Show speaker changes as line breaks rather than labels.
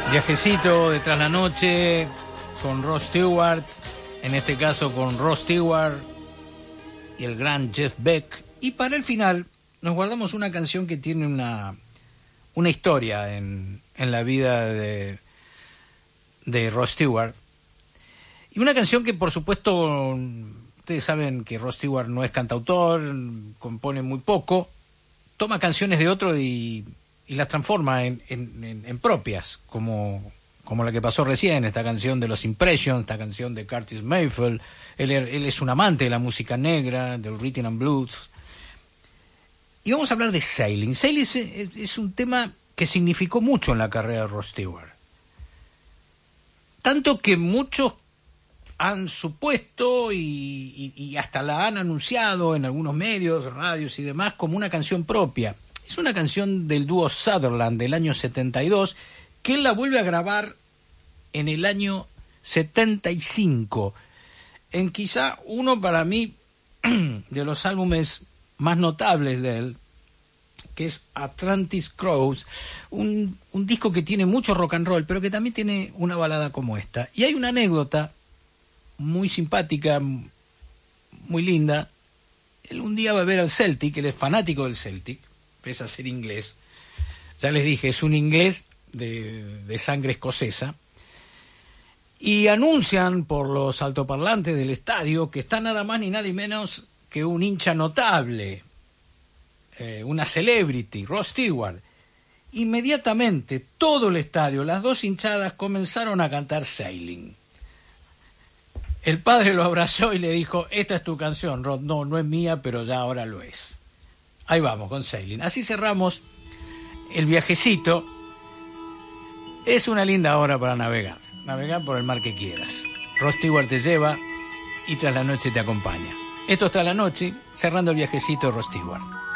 Viajecito de tras la noche con Rod Stewart, en este caso con Rod Stewart y el gran Jeff Beck. Y para el final nos guardamos una canción que tiene una historia en la vida de Rod Stewart. Y una canción que, por supuesto, ustedes saben que Rod Stewart no es cantautor, compone muy poco, toma canciones de otro y las transforma en propias, como la que pasó recién, esta canción de los Impressions, esta canción de Curtis Mayfield. Él es un amante de la música negra, del rhythm and blues. Y vamos a hablar de Sailing. Sailing es un tema que significó mucho en la carrera de Rod Stewart. Tanto que muchos han supuesto y hasta la han anunciado en algunos medios, radios y demás, como una canción propia. Es una canción del dúo Sutherland del año 72, que él la vuelve a grabar en el año 75, en quizá uno para mí de los álbumes más notables de él, que es Atlantis Crows, un disco que tiene mucho rock and roll, pero que también tiene una balada como esta. Y hay una anécdota muy simpática, muy linda. Él un día va a ver al Celtic, él es fanático del Celtic, pese a ser inglés. Ya les dije, es un inglés de sangre escocesa. Y anuncian por los altoparlantes del estadio que está nada más ni nada menos que un hincha notable, una celebrity, Rod Stewart. Inmediatamente todo el estadio, las dos hinchadas, comenzaron a cantar Sailing. El padre lo abrazó y le dijo: esta es tu canción, Rod. No es mía, pero ya ahora lo es. Ahí vamos con Sailing. Así cerramos el viajecito. Es una linda hora para navegar. Navegar por el mar que quieras. Rod Stewart te lleva y tras la noche te acompaña. Esto es Tras la Noche, cerrando el viajecito de Rod Stewart.